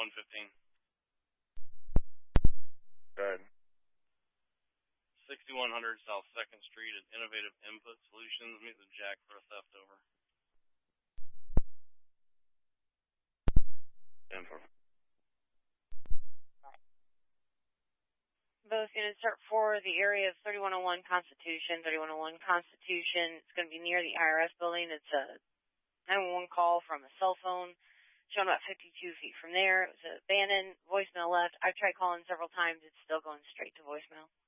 115. Good. 6100 South 2nd Street at Innovative Input Solutions. Meet with Jack for a theft over. 10-4. Both units start for the area of 3101 Constitution. 3101 Constitution. It's going to be near the IRS building. It's a 911 call from a cell phone shown about 52 feet from there. It was abandoned. Voicemail left. I've tried calling several times. It's still going straight to voicemail.